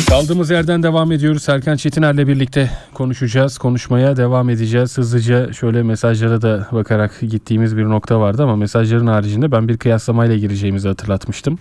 Kaldığımız yerden devam ediyoruz. Serkan Çetiner'le birlikte konuşacağız. Konuşmaya devam edeceğiz. Hızlıca şöyle mesajlara da bakarak gittiğimiz bir nokta vardı ama mesajların haricinde ben bir kıyaslamayla gireceğimizi hatırlatmıştım.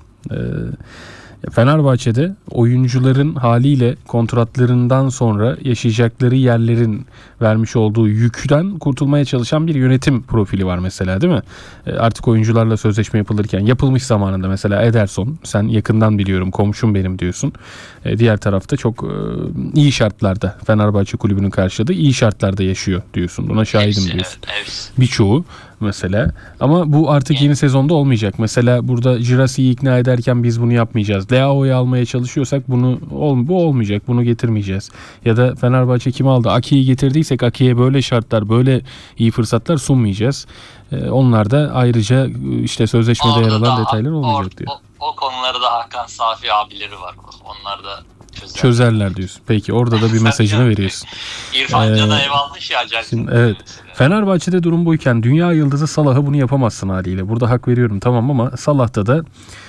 Fenerbahçe'de oyuncuların haliyle kontratlarından sonra yaşayacakları yerlerin vermiş olduğu yükten kurtulmaya çalışan bir yönetim profili var mesela, değil mi? Artık oyuncularla sözleşme yapılırken, yapılmış zamanında mesela Ederson, sen yakından biliyorum, komşum benim diyorsun. Diğer tarafta çok iyi şartlarda Fenerbahçe kulübünün karşıladığı iyi şartlarda yaşıyor diyorsun. Buna şahidim diyorsun. Evet. Birçoğu mesela. Ama bu artık yeni sezonda olmayacak. Mesela burada Girassi'yi ikna ederken biz bunu yapmayacağız. Leao'yu almaya çalışıyorsak bu olmayacak. Bunu getirmeyeceğiz. Ya da Fenerbahçe kimi aldı? Aki'yi getirdiysek Aki'ye böyle şartlar, böyle iyi fırsatlar sunmayacağız. Onlar da ayrıca işte sözleşmede yer alan detaylar olmayacak diyor. O konularda Hakan Safi abileri var. Onlar da çözerler diyorsun. Peki orada da bir mesajını veriyorsun. İrfan Can'a ev almış ya. Evet. Fenerbahçe'de durum buyken dünya yıldızı Salah'a bunu yapamazsın haliyle. Burada hak veriyorum tamam ama Salah'ta da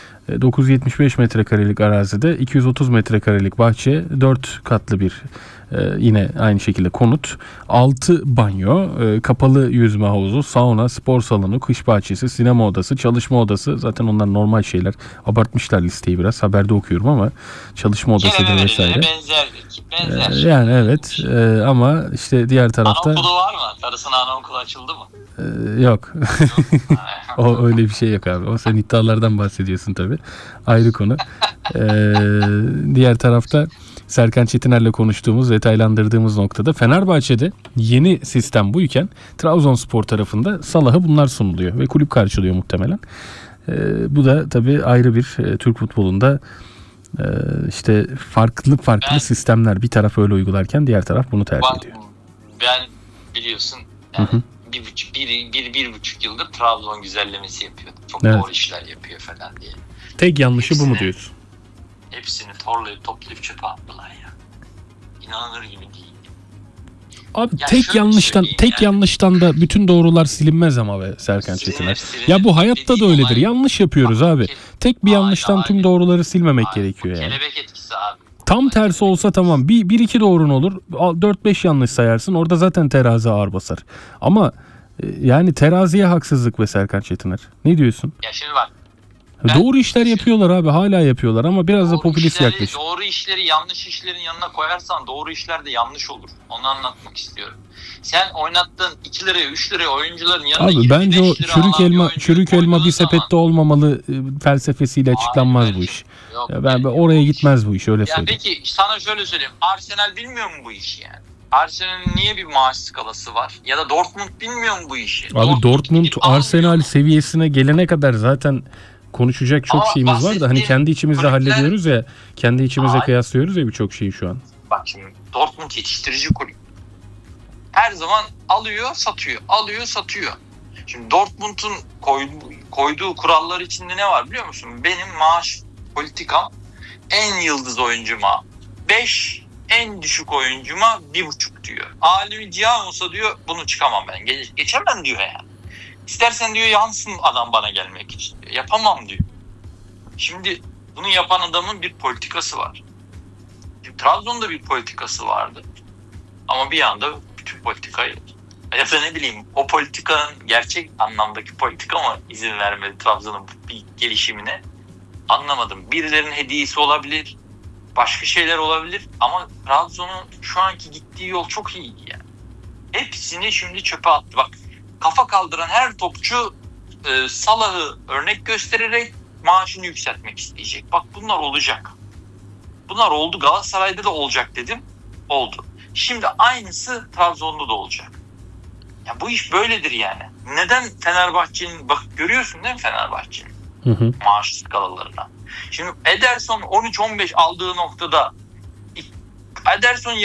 975 metrekarelik arazide 230 metrekarelik bahçe, 4 katlı bir yine aynı şekilde konut, 6 banyo, kapalı yüzme havuzu, sauna, spor salonu, kış bahçesi, sinema odası, çalışma odası, zaten onlar normal şeyler. Abartmışlar listeyi biraz, haberde okuyorum ama çalışma odasıdır vesaire. Benzer. Yani evet ama işte diğer tarafta... Anaokulu var mı? Karısına anaokulu açıldı mı? Yok. O öyle bir şey yok abi. O sen iddialardan bahsediyorsun tabii. Ayrı konu. Diğer tarafta Serkan Çetiner'le konuştuğumuz, detaylandırdığımız noktada Fenerbahçe'de yeni sistem buyken Trabzonspor tarafında Salah'a bunlar sunuluyor ve kulüp karşılıyor muhtemelen. Bu da tabii ayrı bir Türk futbolunda işte farklı sistemler. Bir taraf öyle uygularken diğer taraf bunu tercih ediyor. Ben biliyorsun yani bir buçuk yıldır Trabzon güzellemesi yapıyor. Çok doğru işler yapıyor falan diye. Tek yanlışı bu mu diyorsun? Hepsini toplayıp çöpe attılar ya. İnanılır gibi değil. Abi yani tek yanlıştan da bütün doğrular silinmez ama be Serkan Çetiner. Ya bu hayatta da öyledir. Yanlış yapıyoruz abi. Tek bir yanlıştan tüm doğruları silmemek gerekiyor yani. Kelebek etkisi abi. Tam tersi olsa tamam. Bir iki doğrun olur. 4-5 yanlış sayarsın. Orada zaten terazi ağır basar. Ama yani teraziye haksızlık be Serkan Çetiner. Ne diyorsun? Ya şimdi bak. Doğru işler yapıyorlar abi. Hala yapıyorlar ama biraz da popülist yaklaşım. Doğru işleri yanlış işlerin yanına koyarsan doğru işler de yanlış olur. Onu anlatmak istiyorum. Sen oynattığın 2 liraya 3 liraya oyuncuların yanına abi bence o çürük elma bir sepette olmamalı felsefesiyle açıklanmaz bu iş. Yok, ya ben oraya gitmez bu iş, öyle söyleyeyim. Peki sana şöyle söyleyeyim. Arsenal bilmiyor mu bu işi yani? Arsenal'in niye bir maaş skalası var? Ya da Dortmund bilmiyor mu bu işi? Abi Dortmund Arsenal seviyesine gelene kadar zaten konuşacak çok şeyimiz var da hani kendi içimizde hallediyoruz ya, kendi içimizde kıyaslıyoruz ya birçok şeyi şu an. Bak şimdi Dortmund yetiştirici kulüp. Her zaman alıyor, satıyor. Şimdi Dortmund'un koyduğu kurallar içinde ne var biliyor musun? Benim maaş politikam en yıldız oyuncuma 5, en düşük oyuncuma 1,5 diyor. Alemi Cihan olsa diyor bunu çıkamam ben. Geçemem diyor yani. İstersen diyor yansın adam bana gelmek için diyor. Yapamam diyor. Şimdi bunu yapan adamın bir politikası var. Şimdi Trabzon'da bir politikası vardı. Ama bir anda bütün politikayı ya da ne bileyim o politikanın gerçek anlamdaki politika mı izin vermedi Trabzon'un bir gelişimine anlamadım. Birilerinin hediyesi olabilir. Başka şeyler olabilir. Ama Trabzon'un şu anki gittiği yol çok iyi yani. Hepsini şimdi çöpe attı. Bak kafa kaldıran her topçu Salah'ı örnek göstererek maaşını yükseltmek isteyecek. Bak bunlar olacak. Bunlar oldu. Galatasaray'da da olacak dedim. Oldu. Şimdi aynısı Trabzon'da da olacak. Ya bu iş böyledir yani. Neden Fenerbahçe'nin bak görüyorsun değil mi Fenerbahçe'nin maaş skalalarına. Şimdi Ederson 13-15 aldığı noktada Ederson